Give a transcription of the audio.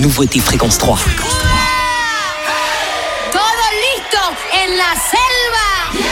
nouveauté Fréquence 3. Todo listo en la selva.